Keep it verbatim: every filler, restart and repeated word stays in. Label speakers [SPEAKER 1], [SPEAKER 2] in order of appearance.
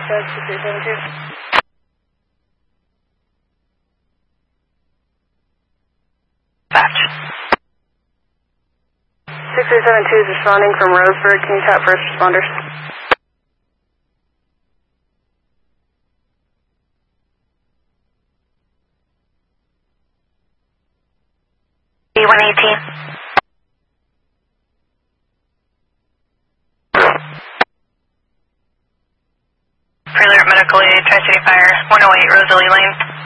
[SPEAKER 1] dispatch, six three seven two.
[SPEAKER 2] Batch.
[SPEAKER 1] six three seven two is responding from Roseburg. Can you tap first responders?
[SPEAKER 2] B one eighteen. Pre-alert medical aid, Tri-City Fire, one oh eight Rosalie Lane.